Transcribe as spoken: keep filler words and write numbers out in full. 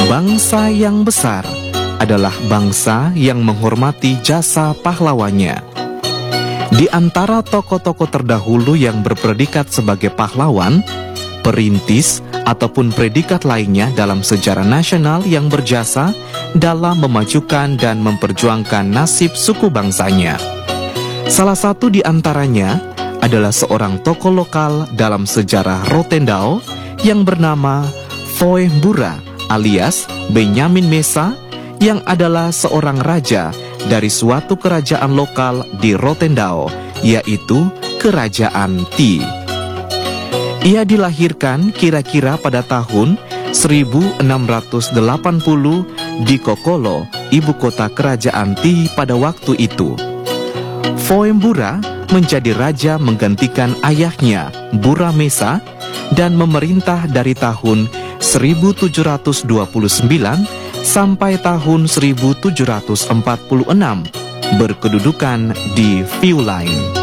Bangsa yang besar adalah bangsa yang menghormati jasa pahlawannya. Di antara tokoh-tokoh terdahulu yang berpredikat sebagai pahlawan, perintis, ataupun predikat lainnya dalam sejarah nasional yang berjasa dalam memajukan dan memperjuangkan nasib suku bangsanya. Salah satu di antaranya adalah seorang tokoh lokal dalam sejarah Rotendao yang bernama Foe Mbura alias Benyamin Mesa, yang adalah seorang raja dari suatu kerajaan lokal di Rotendao, yaitu Kerajaan Ti. Ia dilahirkan kira-kira pada tahun seribu enam ratus delapan puluh di Kokolo, ibu kota Kerajaan Ti pada waktu itu. Foe Mbura menjadi raja menggantikan ayahnya, Mbura Mesa, dan memerintah dari tahun seribu tujuh ratus dua puluh sembilan sampai tahun seribu tujuh ratus empat puluh enam, berkedudukan di Viu Lain.